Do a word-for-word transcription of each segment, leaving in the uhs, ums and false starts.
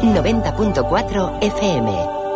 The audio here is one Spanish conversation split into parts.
noventa punto cuatro F M.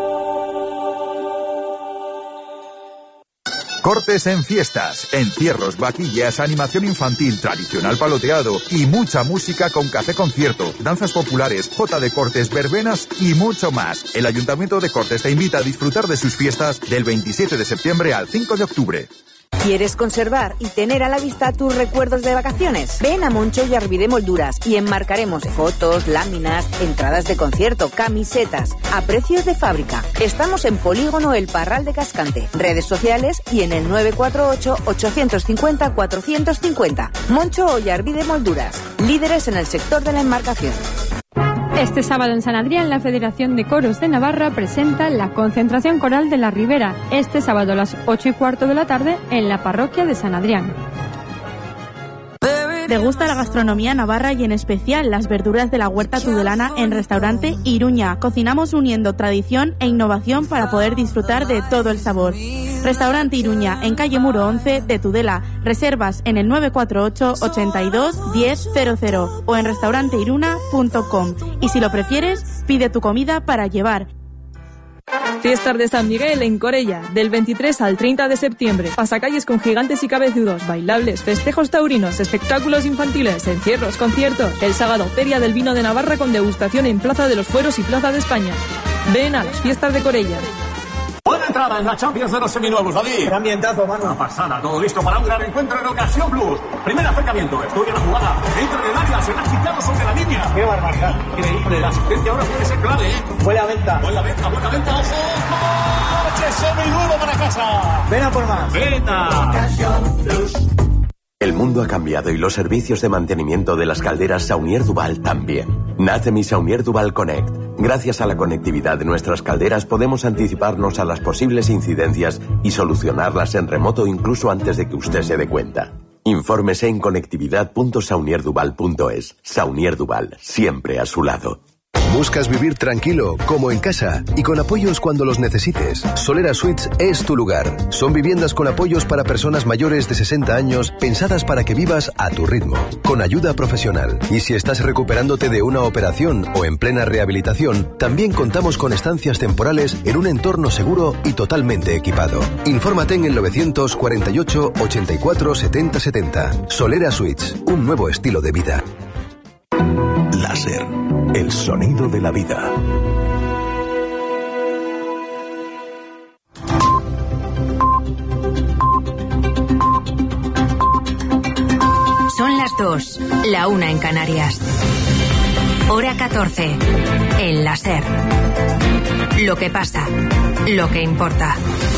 Cortes en fiestas, encierros, vaquillas, animación infantil, tradicional paloteado y mucha música con café concierto, danzas populares, jota de cortes, verbenas y mucho más. El Ayuntamiento de Cortes te invita a disfrutar de sus fiestas del veintisiete de septiembre al cinco de octubre. ¿Quieres conservar y tener a la vista tus recuerdos de vacaciones? Ven a Moncho y Arvide Molduras y enmarcaremos fotos, láminas, entradas de concierto, camisetas, a precios de fábrica. Estamos en Polígono El Parral de Cascante, redes sociales y en el nueve cuatro ocho, ocho cinco cero, cuatro cinco cero. Moncho y Arvide Molduras, líderes en el sector de la enmarcación. Este sábado en San Adrián, la Federación de Coros de Navarra presenta la concentración coral de la Ribera, este sábado a las ocho y cuarto de la tarde en la parroquia de San Adrián. ¿Te gusta la gastronomía navarra y en especial las verduras de la huerta tudelana en Restaurante Iruña? Cocinamos uniendo tradición e innovación para poder disfrutar de todo el sabor. Restaurante Iruña, en calle Muro once de Tudela. Reservas en el nueve cuatro ocho, ochenta y dos, diez cero cero o en restaurante iruna punto com. Y si lo prefieres, pide tu comida para llevar. Fiestas de San Miguel en Corella, del veintitrés al treinta de septiembre. Pasacalles con gigantes y cabezudos, bailables, festejos taurinos, espectáculos infantiles, encierros, conciertos. El sábado, Feria del Vino de Navarra con degustación en Plaza de los Fueros y Plaza de España. Ven a las Fiestas de Corella. Buena entrada en la Champions de los seminuevos, David. Qué ambientazo, mano. Una pasada, todo listo para un gran encuentro en Ocasión Plus. Primer acercamiento, estudia la jugada. Entra en el área, se ha agitado sobre la línea. Qué barbaridad. Increíble, la asistencia ahora puede ser clave, ¿eh? Buena venta. Buena venta, buena venta, ojo. ¡Coche seminuevo para casa! Ven a por más. ¡Venta! Ocasión Plus. El mundo ha cambiado y los servicios de mantenimiento de las calderas Saunier Duval también. Nace mi Saunier Duval Connect. Gracias a la conectividad de nuestras calderas podemos anticiparnos a las posibles incidencias y solucionarlas en remoto incluso antes de que usted se dé cuenta. Infórmese en conectividad punto saunier duval punto es. Saunier Duval, siempre a su lado. ¿Buscas vivir tranquilo, como en casa, y con apoyos cuando los necesites? Solera Suites es tu lugar. Son viviendas con apoyos para personas mayores de sesenta años, pensadas para que vivas a tu ritmo, con ayuda profesional. Y si estás recuperándote de una operación o en plena rehabilitación, también contamos con estancias temporales en un entorno seguro y totalmente equipado. Infórmate en el novecientos cuarenta y ocho, ochenta y cuatro, setenta setenta. Solera Suites, un nuevo estilo de vida. Láser, el sonido de la vida. Son las dos, la una en Canarias. Hora catorce, en la SER. Lo que pasa, lo que importa.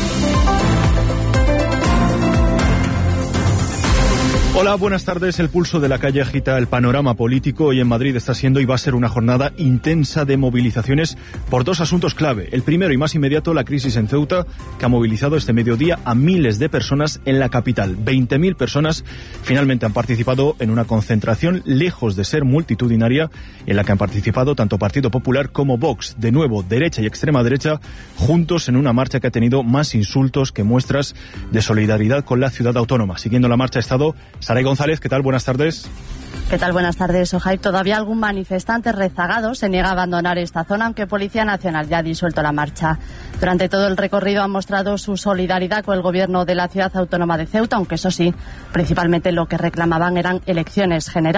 Hola, buenas tardes. El pulso de la calle agita el panorama político. Hoy en Madrid está siendo y va a ser una jornada intensa de movilizaciones por dos asuntos clave. El primero y más inmediato, la crisis en Ceuta, que ha movilizado este mediodía a miles de personas en la capital. veinte mil personas finalmente han participado en una concentración lejos de ser multitudinaria, en la que han participado tanto Partido Popular como Vox. De nuevo, derecha y extrema derecha, juntos en una marcha que ha tenido más insultos que muestras de solidaridad con la ciudad autónoma. Siguiendo la marcha ha estado Saray González. ¿Qué tal? Buenas tardes. ¿Qué tal? Buenas tardes, Ojaib. Todavía algún manifestante rezagado se niega a abandonar esta zona, aunque Policía Nacional ya ha disuelto la marcha. Durante todo el recorrido han mostrado su solidaridad con el gobierno de la ciudad autónoma de Ceuta, aunque eso sí, principalmente lo que reclamaban eran elecciones generales.